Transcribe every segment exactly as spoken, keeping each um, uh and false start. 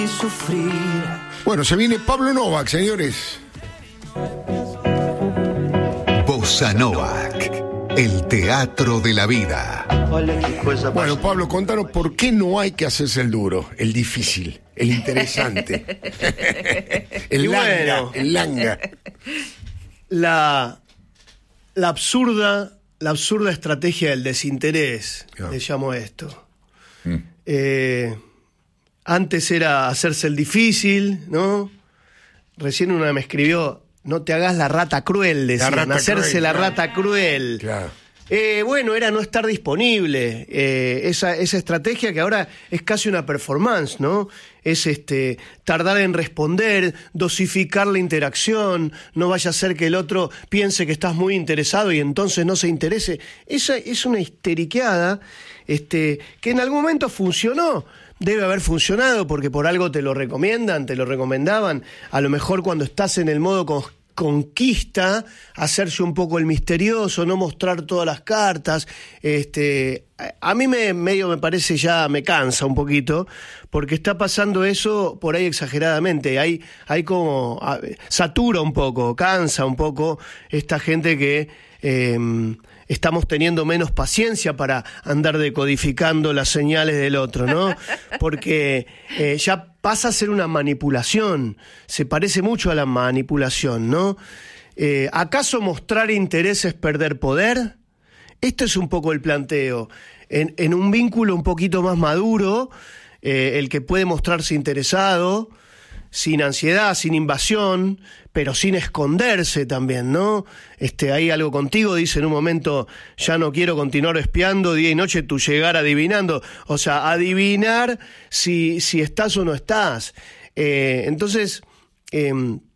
Bueno, se viene Pablo Novak, señores. Bossa Novak, el teatro de la vida. Bueno, Pablo, contanos por qué no hay que hacerse el duro, el difícil, el interesante. el Y langa, bueno. el langa. La, la absurda, la absurda estrategia del desinterés, Claro. le llamo esto. Mm. Eh, antes era hacerse el difícil, ¿no? Recién una me escribió, no te hagas la rata cruel, decían, rata hacerse cruel, la claro. rata cruel. Claro. Eh, bueno, era no estar disponible. Eh, esa, esa estrategia que ahora es casi una performance, ¿no? Es este tardar en responder, dosificar la interacción, no vaya a ser que el otro piense que estás muy interesado y entonces no se interese. Esa es una histeriqueada este, que en algún momento funcionó. Debe haber funcionado porque por algo te lo recomiendan, te lo recomendaban. A lo mejor cuando estás en el modo con conquista, hacerse un poco el misterioso, no mostrar todas las cartas. Este, a mí me medio me parece ya me cansa un poquito, porque está pasando eso por ahí exageradamente. Hay, hay como a, satura un poco, cansa un poco esta gente que eh, estamos teniendo menos paciencia para andar decodificando las señales del otro, ¿no? Porque eh, ya pasa a ser una manipulación, se parece mucho a la manipulación, ¿no? Eh, ¿Acaso mostrar interés es perder poder? Esto es un poco el planteo. En, en un vínculo un poquito más maduro, eh, el que puede mostrarse interesado, sin ansiedad, sin invasión, pero sin esconderse también, ¿no? Este, hay algo contigo, dice en un momento, ya no quiero continuar espiando día y noche tu llegar adivinando. O sea, adivinar si, si estás o no estás. Eh, entonces, eh,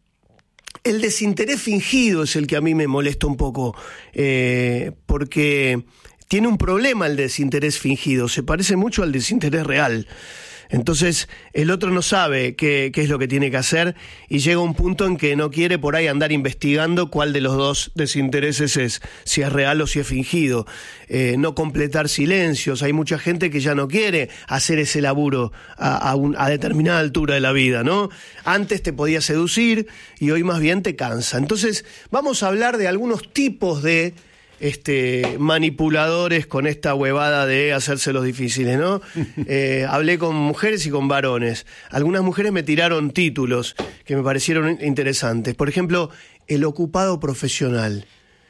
el desinterés fingido es el que a mí me molesta un poco, eh, porque tiene un problema el desinterés fingido, se parece mucho al desinterés real. Entonces el otro no sabe qué, qué es lo que tiene que hacer y llega un punto en que no quiere por ahí andar investigando cuál de los dos desintereses es, si es real o si es fingido. Eh, no completar silencios. Hay mucha gente que ya no quiere hacer ese laburo a, a, un, a determinada altura de la vida, ¿no? Antes te podía seducir y hoy más bien te cansa. Entonces vamos a hablar de algunos tipos de Este, manipuladores con esta huevada de hacerse los difíciles, ¿no? Eh, hablé con mujeres y con varones. Algunas mujeres me tiraron títulos que me parecieron interesantes. Por ejemplo, el ocupado profesional.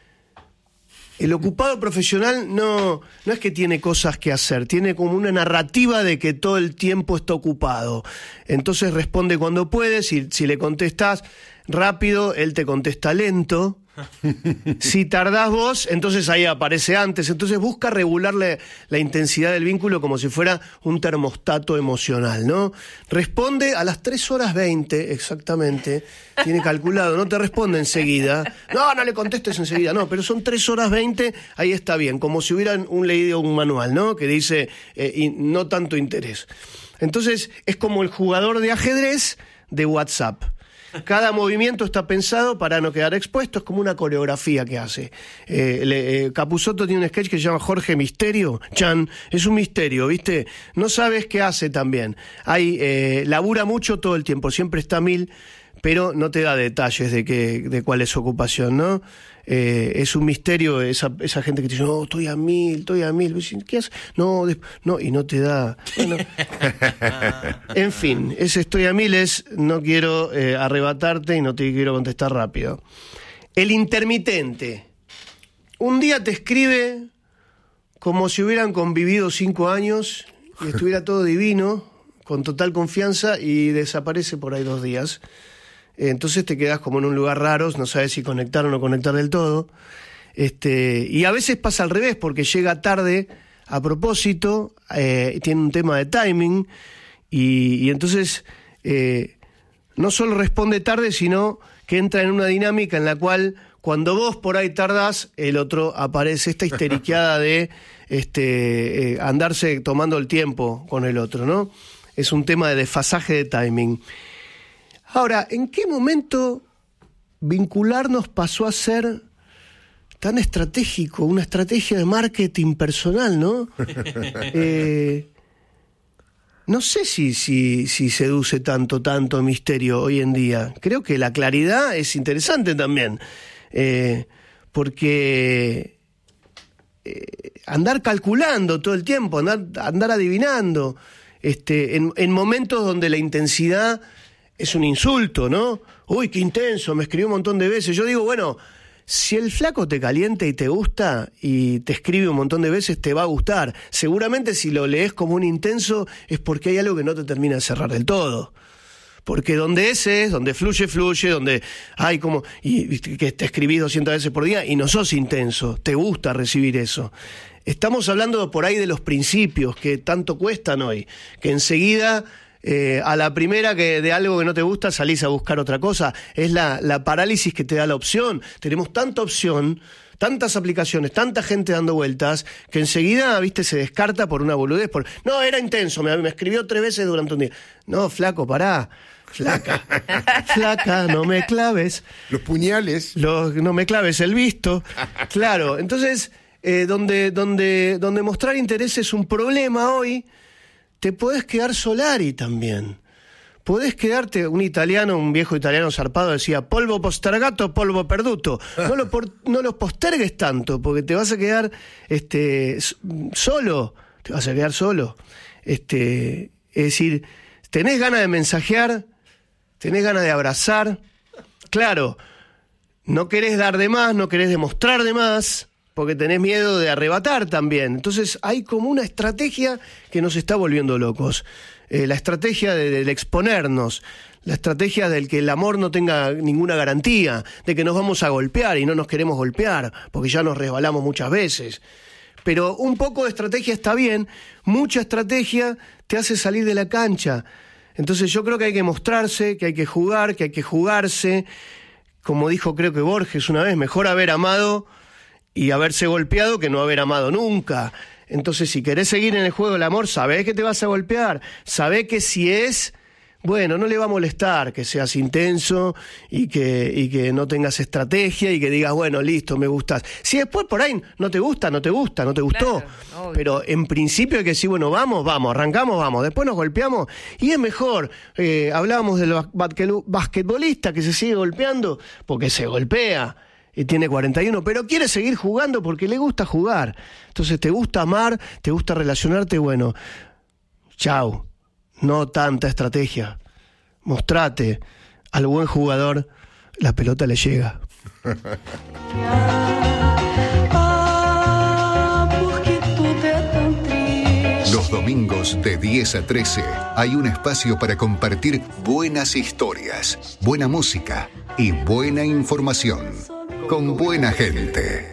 El ocupado profesional no, no es que tiene cosas que hacer, tiene como una narrativa de que todo el tiempo está ocupado. Entonces responde cuando puede, si, si le contestás rápido, él te contesta lento. Si tardás vos, entonces ahí aparece antes. Entonces busca regularle la intensidad del vínculo como si fuera un termostato emocional, ¿no? Responde a las tres horas veinte, exactamente. Tiene calculado, no te responde enseguida. No, no le contestes enseguida, no, pero son tres horas veinte, ahí está bien, como si hubieran un leído un manual, ¿no? Que dice eh, y no tanto interés. Entonces es como el jugador de ajedrez de WhatsApp. Cada movimiento está pensado para no quedar expuesto, es como una coreografía que hace. Eh, le, eh, Capusotto tiene un sketch que se llama Jorge Misterio. Chan, es un misterio, ¿viste? No sabes qué hace también. Hay, eh, labura mucho todo el tiempo, siempre está a mil, pero no te da detalles de, que, de cuál es su ocupación, ¿no? Eh, es un misterio esa, esa gente que te dice, no, estoy a mil, estoy a mil. ¿Qué haces? No, de, no, y no te da. Bueno. En fin, ese estoy a mil es no quiero eh, arrebatarte y no te quiero contestar rápido. El intermitente. Un día te escribe como si hubieran convivido cinco años y estuviera todo divino, con total confianza, y desaparece por ahí dos días. Entonces te quedas como en un lugar raro, no sabes si conectar o no conectar del todo. Este, y a veces pasa al revés, porque llega tarde a propósito, eh, tiene un tema de timing, y, y entonces eh, no solo responde tarde, sino que entra en una dinámica en la cual cuando vos por ahí tardás, el otro aparece, esta histeriqueada de este, eh, andarse tomando el tiempo con el otro, ¿no? Es un tema de desfasaje de timing. Ahora, ¿en qué momento vincularnos pasó a ser tan estratégico, una estrategia de marketing personal, ¿no? eh, no sé si, si, si seduce tanto, tanto misterio hoy en día. Creo que la claridad es interesante también, eh, porque eh, andar calculando todo el tiempo, andar, andar adivinando, este, en, en momentos donde la intensidad es un insulto, ¿no? Uy, qué intenso, me escribió un montón de veces. Yo digo, bueno, si el flaco te calienta y te gusta y te escribe un montón de veces, te va a gustar. Seguramente si lo lees como un intenso es porque hay algo que no te termina de cerrar del todo. Porque donde ese es, donde fluye, fluye, donde hay como... y que te escribís doscientas veces por día y no sos intenso, te gusta recibir eso. Estamos hablando por ahí de los principios que tanto cuestan hoy, que enseguida... Eh, a la primera que de algo que no te gusta salís a buscar otra cosa. Es la, la parálisis que te da la opción. Tenemos tanta opción, tantas aplicaciones, tanta gente dando vueltas, que enseguida, viste, se descarta por una boludez. Por, no, era intenso, me, me escribió tres veces durante un día. No, flaco, pará. Flaca, flaca, no me claves. Los puñales. Los, no me claves el visto. Claro, entonces, eh, donde, donde, donde mostrar interés es un problema hoy, te podés quedar Solari también. Podés quedarte, un italiano, un viejo italiano zarpado decía, polvo postergato, polvo perduto. No lo, por, no lo postergues tanto, porque te vas a quedar este, solo. Te vas a quedar solo. Este, es decir, tenés ganas de mensajear, tenés ganas de abrazar. Claro, no querés dar de más, no querés demostrar de más, porque tenés miedo de arrebatar también. Entonces hay como una estrategia que nos está volviendo locos. Eh, la estrategia de, del exponernos, la estrategia del que el amor no tenga ninguna garantía, de que nos vamos a golpear y no nos queremos golpear, porque ya nos resbalamos muchas veces. Pero un poco de estrategia está bien, mucha estrategia te hace salir de la cancha. Entonces yo creo que hay que mostrarse, que hay que jugar, que hay que jugarse. Como dijo creo que Borges una vez, mejor haber amado y haberse golpeado que no haber amado nunca. Entonces, si querés seguir en el juego del amor, sabés que te vas a golpear. Sabés que si es, bueno, no le va a molestar que seas intenso y que, y que no tengas estrategia y que digas, bueno, listo, me gustas. Si después por ahí no te gusta, no te gusta, no te gustó. Claro, pero en principio hay que decir, bueno, vamos, vamos, arrancamos, vamos. Después nos golpeamos y es mejor. Eh, hablábamos del basquetbolista que se sigue golpeando porque se golpea. Y tiene cuarenta y uno, pero quiere seguir jugando porque le gusta jugar. Entonces, te gusta amar, te gusta relacionarte, bueno, chau, no tanta estrategia. Mostrate, al buen jugador la pelota le llega. Los domingos de diez a trece hay un espacio para compartir buenas historias, buena música y buena información. Con buena gente.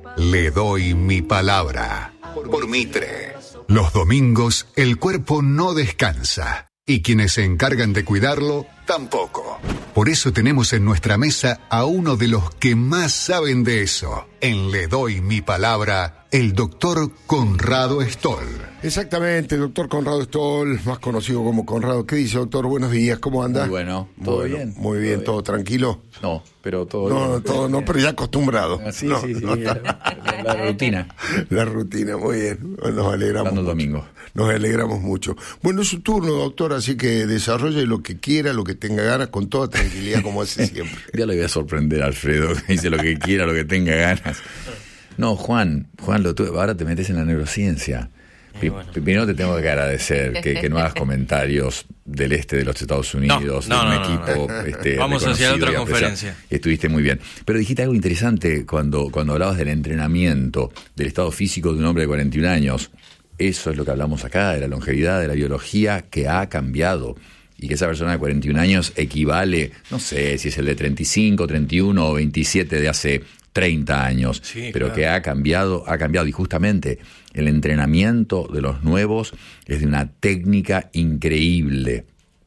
Le doy mi palabra. Por Mitre. Los domingos el cuerpo no descansa. Y quienes se encargan de cuidarlo, tampoco. Por eso tenemos en nuestra mesa a uno de los que más saben de eso. En Le doy mi palabra, el doctor Conrado Stoll. Exactamente, el doctor Conrado Stoll, más conocido como Conrado. ¿Qué dice, doctor? Buenos días, ¿cómo anda? Muy bueno, ¿todo bueno, bien? Muy bien, ¿todo, ¿todo tranquilo? No, pero todo No, bien. no, todo no, pero ya acostumbrado. Ah, sí, no, sí, sí, no, la, la, la rutina. La rutina, muy bien, nos alegramos Dando mucho. domingo. Nos alegramos mucho. Bueno, es su turno, doctor, así que desarrolle lo que quiera, lo que tenga ganas, con toda tranquilidad, como hace siempre. Ya le voy a sorprender a Alfredo, que dice lo que quiera, lo que tenga ganas. No, Juan, Juan, lo tu... ahora te metes en la neurociencia. Eh, bueno. Primero te tengo que agradecer que, que no hagas comentarios del este de los Estados Unidos, no, no, de un no, equipo no, no. Este, Vamos hacia otra conferencia. Estuviste muy bien. Pero dijiste algo interesante cuando, cuando hablabas del entrenamiento, del estado físico de un hombre de cuarenta y un años. Eso es lo que hablamos acá, de la longevidad, de la biología que ha cambiado. Y que esa persona de cuarenta y un años equivale, no sé si es el de treinta y cinco, treinta y uno o veintisiete de hace treinta años, sí, pero claro, que ha cambiado, ha cambiado. Y justamente el entrenamiento de los nuevos es de una técnica increíble.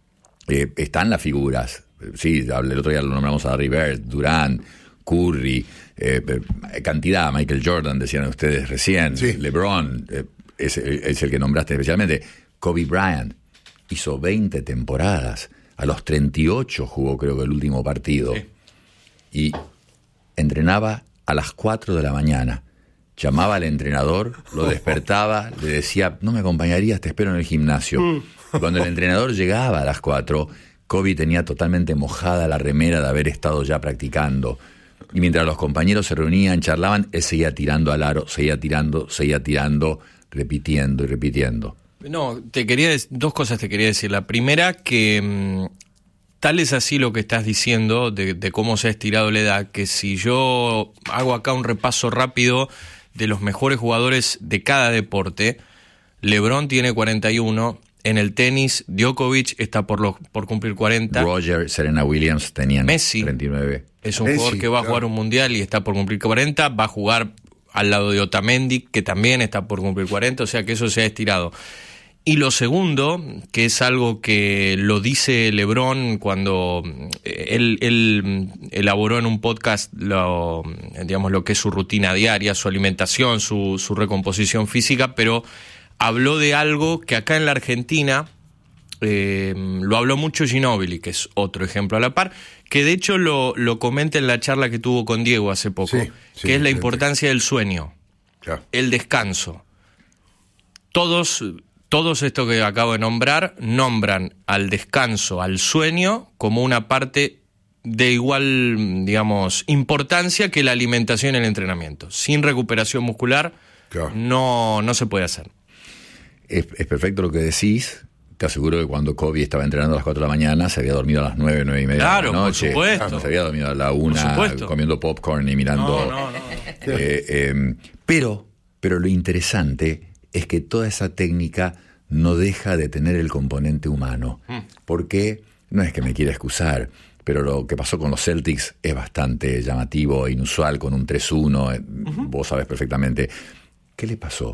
Eh, están las figuras, sí, el otro día lo nombramos a Larry Bird, Durant, Curry, eh, cantidad, Michael Jordan, decían ustedes recién, sí, LeBron, eh, es, es el que nombraste especialmente, Kobe Bryant, hizo veinte temporadas, a los treinta y ocho jugó creo que el último partido, sí, y entrenaba a las cuatro de la mañana. llamaba al entrenador, lo despertaba, le decía, no me acompañarías, te espero en el gimnasio. Mm. Cuando el entrenador llegaba a las cuatro, Kobe tenía totalmente mojada la remera de haber estado ya practicando. Y mientras los compañeros se reunían, charlaban, él seguía tirando al aro, seguía tirando, seguía tirando, repitiendo y repitiendo. No, te quería dos cosas te quería decir. La primera, que mmm, tal es así lo que estás diciendo de, de cómo se ha estirado la edad, que si yo hago acá un repaso rápido de los mejores jugadores de cada deporte, LeBron tiene cuarenta y uno, en el tenis Djokovic está por los, por cumplir cuarenta. Roger, Serena Williams tenían Messi treinta y nueve. Es un Messi, jugador que va a jugar claro. un mundial y está por cumplir cuarenta, va a jugar al lado de Otamendi, que también está por cumplir cuarenta, o sea que eso se ha estirado. Y lo segundo, que es algo que lo dice LeBron cuando él, él elaboró en un podcast lo, digamos, lo que es su rutina diaria, su alimentación, su, su recomposición física, pero habló de algo que acá en la Argentina eh, lo habló mucho Ginóbili, que es otro ejemplo a la par, que de hecho lo, lo comenta en la charla que tuvo con Diego hace poco, Sí, sí, que es la sí, importancia del sueño, Claro. el descanso. Todos... Todos estos que acabo de nombrar nombran al descanso, al sueño, como una parte de igual, digamos, importancia que la alimentación y el entrenamiento. Sin recuperación muscular Claro. no, no se puede hacer. Es, es perfecto lo que decís. Te aseguro que cuando Kobe estaba entrenando a las cuatro de la mañana, se había dormido a las nueve, nueve y media Claro, de la noche. por supuesto. Se había dormido a la Por una, supuesto. comiendo popcorn y mirando. No, no, no. Eh, eh, pero, pero lo interesante es que toda esa técnica no deja de tener el componente humano. Mm. Porque, no es que me quiera excusar, pero lo que pasó con los Celtics es bastante llamativo e inusual, con un tres uno, uh-huh. Vos sabés perfectamente. ¿Qué le pasó?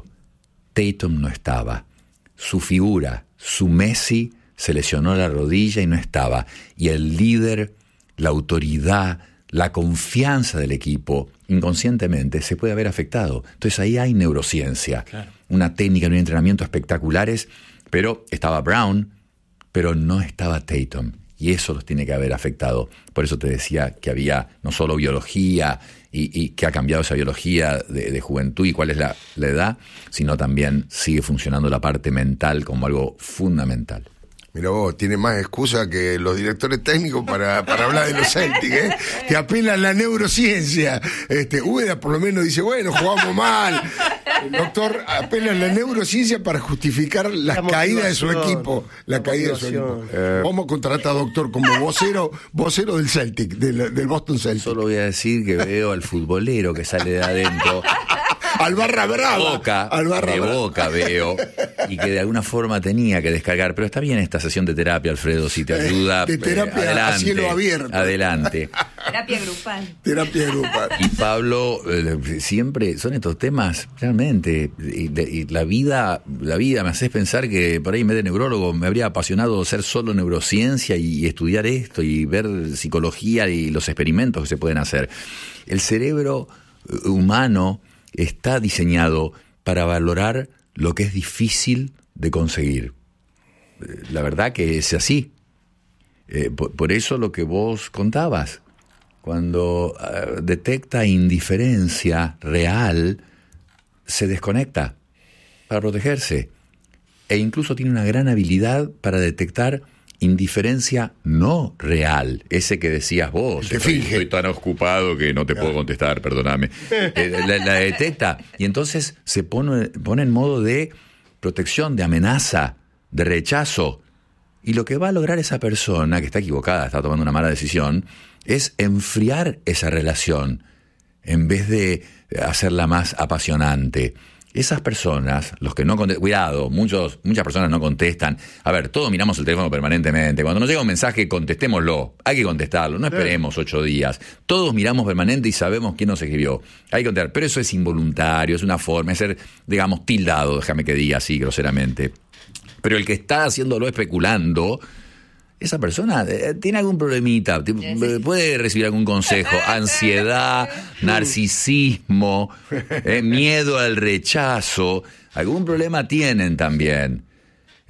Tatum no estaba. Su figura, su Messi, se lesionó la rodilla y no estaba. Y el líder, la autoridad, la confianza del equipo, inconscientemente, se puede haber afectado. Entonces ahí hay neurociencia. Claro. Una técnica, un entrenamiento espectaculares, pero estaba Brown, pero no estaba Tatum. Y eso los tiene que haber afectado. Por eso te decía que había no solo biología y, y que ha cambiado esa biología de, de juventud y cuál es la, la edad, sino también sigue funcionando la parte mental como algo fundamental. Mira vos, tiene más excusa que los directores técnicos para, para hablar de los Celtics, ¿eh? Que apelan a la neurociencia. Este, Úbeda por lo menos dice, bueno, jugamos mal. El doctor apela a la neurociencia para justificar la, la caída de su equipo. La, la caída de su equipo. Eh, Vamos a contratar a doctor como vocero, vocero del Celtic, del, del Boston Celtic. Solo voy a decir que veo al futbolero que sale de adentro. Al barra brava. Boca, al barra de brava. Boca veo. Y que de alguna forma tenía que descargar. Pero está bien esta sesión de terapia, Alfredo, si te ayuda. De terapia eh, adelante, a cielo abierto. Adelante. Terapia grupal. Terapia grupal. Y Pablo, eh, siempre son estos temas, realmente. Y, de, y la vida, la vida me haces pensar que por ahí en vez de neurólogo me habría apasionado ser solo neurociencia y, y estudiar esto y ver psicología y los experimentos que se pueden hacer. El cerebro humano está diseñado para valorar lo que es difícil de conseguir. La verdad que es así. Eh, por, por eso lo que vos contabas, cuando uh, detecta indiferencia real, se desconecta para protegerse. E incluso tiene una gran habilidad para detectar indiferencia no real, ese que decías vos. Te estoy, finge. estoy tan ocupado que no te puedo contestar, perdóname. Eh, la, la detecta y entonces se pone, pone en modo de protección, de amenaza, de rechazo. Y lo que va a lograr esa persona que está equivocada, está tomando una mala decisión, es enfriar esa relación en vez de hacerla más apasionante. Esas personas, los que no contestan, cuidado, muchos, muchas personas no contestan. A ver, todos miramos el teléfono permanentemente. Cuando nos llega un mensaje, contestémoslo. Hay que contestarlo, no esperemos ocho días. Todos miramos permanente y sabemos quién nos escribió. Hay que contestar, pero eso es involuntario, es una forma de ser, digamos, tildado, déjame que diga así groseramente. Pero el que está haciéndolo especulando, esa persona eh, tiene algún problemita, t- puede recibir algún consejo, ansiedad, narcisismo, eh, miedo al rechazo, algún problema tienen también. Eh,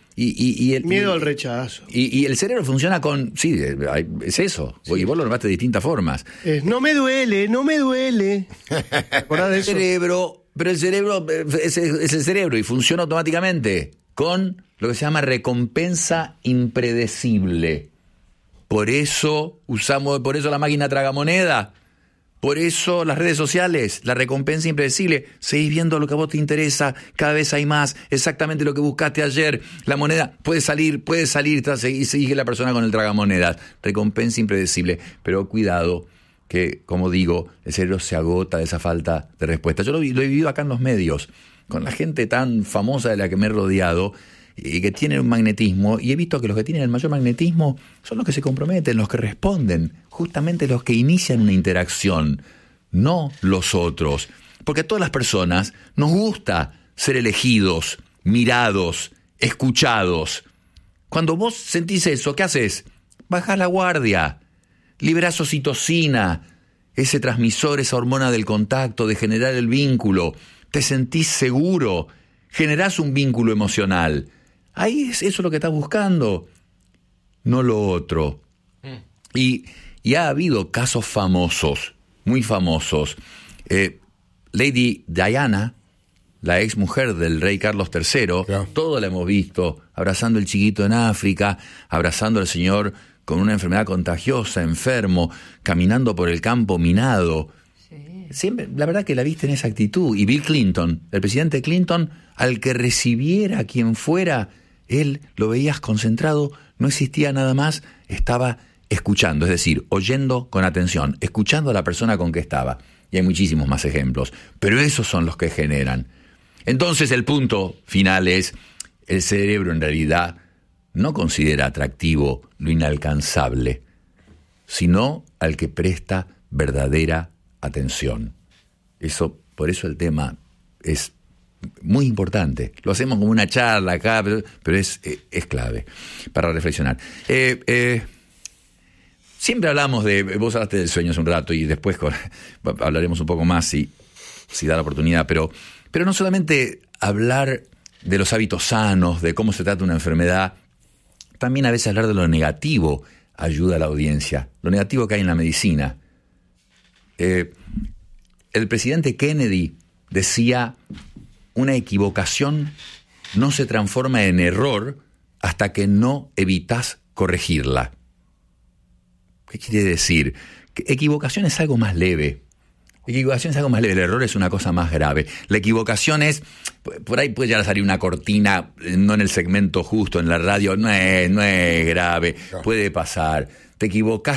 Y, y, y el, Miedo y, al rechazo. Y, y el cerebro funciona con... Sí, es eso. Sí. Y vos lo nombraste de distintas formas. Es, no me duele, no me duele. ¿Acordás de El eso? cerebro, pero el cerebro es, es el cerebro y funciona automáticamente con lo que se llama recompensa impredecible. Por eso usamos, por eso la máquina tragamoneda. Por eso las redes sociales, la recompensa impredecible, seguís viendo lo que a vos te interesa, cada vez hay más, exactamente lo que buscaste ayer, la moneda puede salir, puede salir, y sigue la persona con el tragamonedas, recompensa impredecible, pero cuidado, que como digo, el cerebro se agota de esa falta de respuesta. Yo lo, lo he vivido acá en los medios, con la gente tan famosa de la que me he rodeado, y que tienen un magnetismo, y he visto que los que tienen el mayor magnetismo son los que se comprometen, los que responden, justamente los que inician una interacción, no los otros. Porque a todas las personas nos gusta ser elegidos, mirados, escuchados. Cuando vos sentís eso, ¿qué haces? Bajás la guardia, liberás oxitocina, ese transmisor, esa hormona del contacto, de generar el vínculo, te sentís seguro, generás un vínculo emocional. Ahí es eso lo que estás buscando, no lo otro. Y, y ha habido casos famosos, muy famosos. Eh, Lady Diana, la ex mujer del rey Carlos tercero, claro. Todo la hemos visto, abrazando al chiquito en África, abrazando al señor con una enfermedad contagiosa, enfermo, caminando por el campo minado. Sí. Siempre, la verdad que la viste en esa actitud. Y Bill Clinton, el presidente Clinton, al que recibiera a quien fuera, él lo veías concentrado, no existía nada más, estaba escuchando, es decir, oyendo con atención, escuchando a la persona con que estaba. Y hay muchísimos más ejemplos, pero esos son los que generan. Entonces el punto final es, el cerebro en realidad no considera atractivo lo inalcanzable, sino al que presta verdadera atención. Eso, por eso el tema es muy importante. Lo hacemos como una charla acá, pero, pero es, es clave para reflexionar. Eh, eh, siempre hablamos de... Vos hablaste del sueño hace un rato y después con, hablaremos un poco más si, si da la oportunidad, pero, pero no solamente hablar de los hábitos sanos, de cómo se trata una enfermedad, también a veces hablar de lo negativo ayuda a la audiencia, lo negativo que hay en la medicina. Eh, el presidente Kennedy decía: una equivocación no se transforma en error hasta que no evitas corregirla. ¿Qué quiere decir? Que equivocación es algo más leve. Equivocación es algo más leve, el error es una cosa más grave. La equivocación es, por ahí puede ya salir una cortina, no en el segmento justo, en la radio, no es, no es grave, puede pasar. Te equivocaste.